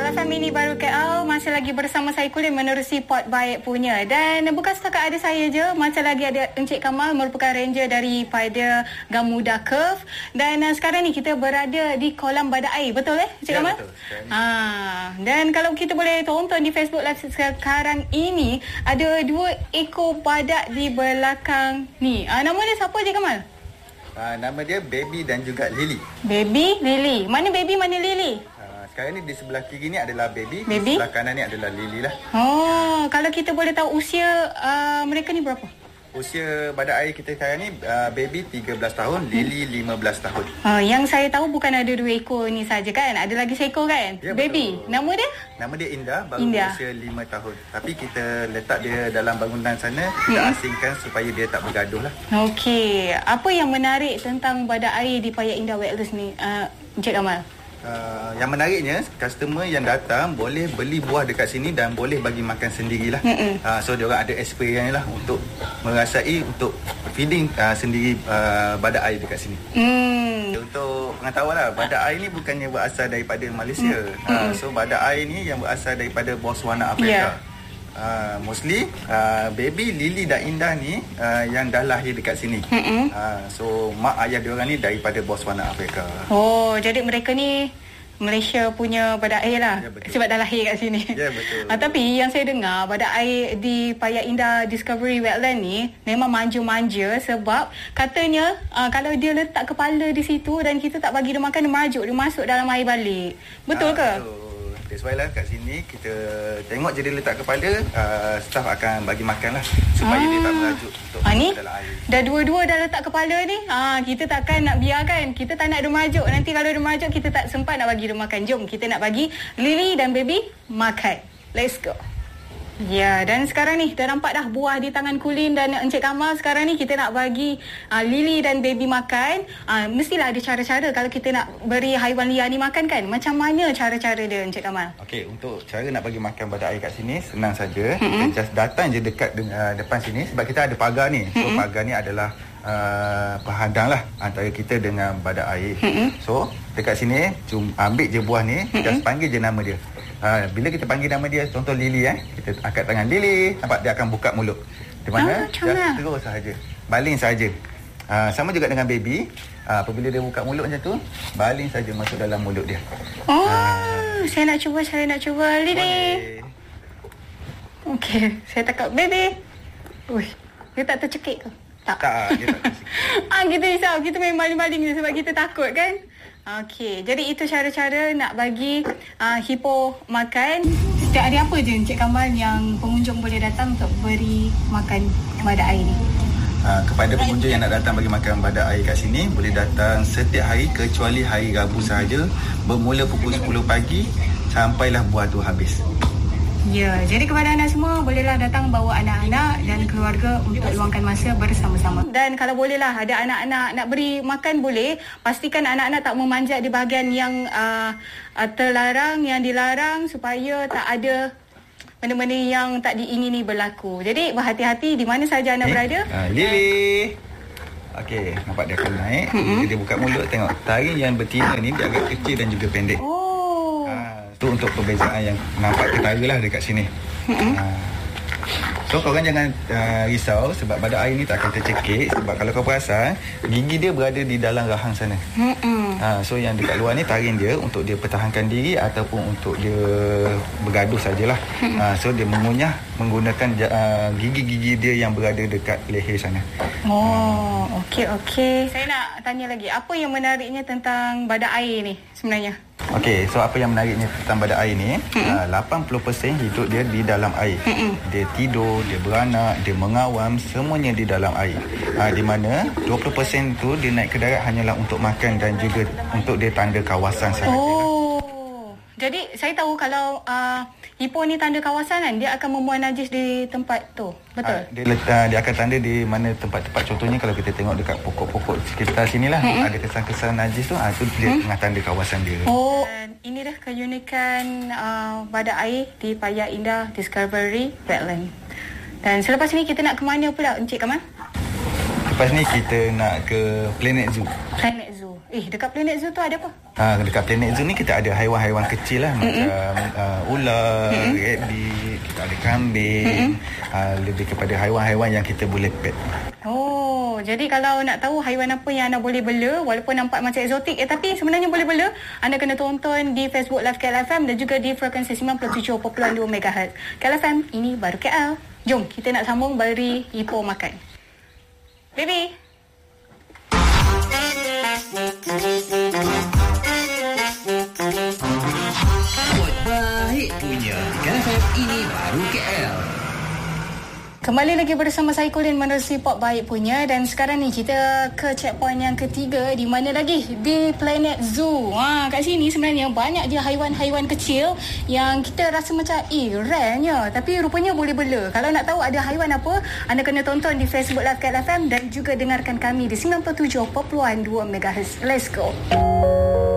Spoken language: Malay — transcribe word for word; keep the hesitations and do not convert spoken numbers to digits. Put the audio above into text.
F M ini baru K L. Masih lagi bersama saya Kulin menerusi Port Baik punya. Dan bukan setakat ada saya je, masih lagi ada Encik Kamal merupakan ranger daripada Gamuda Curve. Dan uh, sekarang ni kita berada di kolam badak air. Betul eh Encik ya, Kamal? Betul. Ha, dan kalau kita boleh tonton di Facebook Live sekarang ini, ada dua ekor badak di belakang ni. Uh, nama dia siapa Encik Kamal? Uh, nama dia Baby dan juga Lily. Baby, Lily. Mana Baby, mana Lily? Sekarang ni di sebelah kiri ni adalah Baby, Baby? Di sebelah kanan ni adalah Lily lah. Oh, kalau kita boleh tahu usia uh, mereka ni berapa? Usia badak air kita sekarang ni, uh, Baby tiga belas tahun, Lily lima belas tahun. Uh, yang saya tahu bukan ada dua ekor ni saja kan? Ada lagi seekor kan? Ya, Baby, betul. nama dia? Nama dia Indah, baru Indah. usia lima tahun. Tapi kita letak dia dalam bangunan sana, kita hmm. asingkan supaya dia tak bergaduh lah. Okey, apa yang menarik tentang badak air di Paya Indah Wetlands ni, uh, Encik Kamal? Uh, yang menariknya, customer yang datang boleh beli buah dekat sini dan boleh bagi makan sendirilah. Uh, so diorang ada experience lah untuk merasai, untuk feeding uh, sendiri uh, badak air dekat sini. Hmm. Untuk pengetahuan lah, badak air ni bukannya berasal daripada Malaysia. Hmm. Uh, so badak air ni yang berasal daripada Botswana, Afrika. Yeah. Uh, mostly uh, Baby, Lily dan Indah ni uh, yang dah lahir dekat sini. Mm-hmm. uh, So mak ayah diorang ni daripada Botswana, Afrika. Oh, jadi mereka ni Malaysia punya badak air lah. Ya, betul. Sebab dah lahir kat sini. Ya, betul. uh, Tapi yang saya dengar, badak air di Paya Indah Discovery Wetland ni memang manja-manja. Sebab katanya uh, kalau dia letak kepala di situ dan kita tak bagi dia makan, dia merajuk, dia masuk dalam air balik. Betul uh, ke? Betul. That's why lah kat sini kita tengok je dia letak kepala, uh, staff akan bagi makan lah supaya ah. dia tak merajuk untuk ah, ni? dalam air. Dah dua-dua dah letak kepala ni, ah, kita takkan nak biarkan. Kita tak nak dia merajuk. Nanti kalau dia merajuk, kita tak sempat nak bagi dia makan. Jom, kita nak bagi Lily dan Baby makan. Let's go. Ya, dan sekarang ni dah nampak dah buah di tangan Kulin dan Encik Kamal. Sekarang ni kita nak bagi uh, Lily dan Baby makan. uh, Mestilah ada cara-cara kalau kita nak beri haiwan liar ni makan kan. Macam mana cara-cara dia Encik Kamal? Okey, untuk cara nak bagi makan badak air kat sini senang saja. Mm-hmm. Kita just datang je dekat uh, depan sini. Sebab kita ada pagar ni. So mm-hmm. pagar ni adalah uh, penghadang lah antara kita dengan badak air. Mm-hmm. So dekat sini cuma ambil je buah ni, mm-hmm. just panggil je nama dia. Ha, bila kita panggil nama dia, contoh Lily eh, kita angkat tangan Lily, nampak dia akan buka mulut. Di mana? Ah, just terus sahaja. Baling sahaja. Ha, sama juga dengan Baby. Ha, apabila dia buka mulut macam tu, baling saja masuk dalam mulut dia. Oh, ha. saya nak cuba, saya nak cuba Lily. Okey, saya takut Baby. Uish, dia tak tercekik ke? Tak. Tak, dia tak tercekik. ah, kita risau, kita main baling-baling je sebab kita takut kan? Okey, jadi itu cara-cara nak bagi uh, hippo makan. Setiap hari apa je Encik Kamal yang pengunjung boleh datang untuk beri makan badak air ni? Uh, kepada pengunjung yang nak datang bagi makan badak air kat sini, boleh datang setiap hari kecuali hari Rabu sahaja, bermula pukul sepuluh pagi sampailah buah tu habis. Ya, jadi kepada anda semua, bolehlah datang bawa anak-anak dan keluarga untuk luangkan masa bersama-sama. Dan kalau bolehlah ada anak-anak nak beri makan boleh, pastikan anak-anak tak memanjat di bahagian yang uh, uh, terlarang, yang dilarang, supaya tak ada benda-benda yang tak diingini berlaku. Jadi berhati-hati di mana saja anda eh, berada. Uh, Lily. Okey, nampak dia akan naik. Mm-hmm. Dia buka mulut, tengok taring yang betina ni dia agak kecil dan juga pendek. Oh. Itu untuk perbezaan yang nampak ketara lah dekat sini. Mm-hmm. Ha. So korang jangan uh, risau sebab badak air ni tak akan tercekik. Sebab kalau kau perasan, gigi dia berada di dalam rahang sana. Mm-hmm. Ha, so yang dekat luar ni taring dia untuk dia pertahankan diri ataupun untuk dia bergaduh sajalah. Mm-hmm. Ha, so dia mengunyah menggunakan uh, gigi-gigi dia yang berada dekat leher sana. Oh, okey okey. Saya nak tanya lagi, apa yang menariknya tentang badak air ni sebenarnya? Okey, so apa yang menariknya tentang badak air ni, mm-hmm. uh, lapan puluh peratus hidup dia di dalam air. Mm-hmm. Dia tidur, dia beranak, dia mengawam, semuanya di dalam air. Uh, di mana dua puluh peratus tu dia naik ke darat hanyalah untuk makan dan juga untuk dia tanda kawasan sahaja. Oh. Jadi saya tahu kalau uh, hippo ni tanda kawasan kan, dia akan membuang najis di tempat tu. Betul? Uh, dia, uh, dia akan tanda di mana tempat-tempat, contohnya kalau kita tengok dekat pokok-pokok sekitar sinilah, mm-hmm. ada kesan-kesan najis tu, uh, tu dia mm-hmm. tengah tanda kawasan dia. Oh. Dan ini dah keunikan uh, badak air di Paya Indah Discovery Wetland. Dan selepas ni kita nak ke mana pula Encik Kamal? Lepas ni kita nak ke Planet Zoo. Planet Zoo. Eh, dekat Planet Zoo tu ada apa? Ha, dekat Planet Zoo ni kita ada haiwan-haiwan kecil lah. Mm-hmm. Macam uh, ular, mm-hmm. rabbit, kita ada kambing. Mm-hmm. uh, Lebih kepada haiwan-haiwan yang kita boleh pet. Oh, jadi kalau nak tahu haiwan apa yang anda boleh bela, walaupun nampak macam eksotik, eh, tapi sebenarnya boleh bela, anda kena tonton di Facebook Live K L F M dan juga di frekuensi sembilan puluh tujuh perpuluhan dua megahertz. K L F M, ini baru K L. Jom, kita nak sambung beri Ipoh makan. Baby. Buat baik punya K L F M, ini baru K L. Kembali lagi bersama saya Colin menerusi Pop Baik Punya, dan sekarang ni kita ke checkpoint yang ketiga. Di mana lagi? Di Planet Zoo. Ha, kat sini sebenarnya banyak je haiwan-haiwan kecil yang kita rasa macam eh rarenya, tapi rupanya boleh bela. Kalau nak tahu ada haiwan apa, anda kena tonton di Facebook Live K L F M dan juga dengarkan kami di sembilan puluh tujuh perpuluhan dua megahertz. Let's go.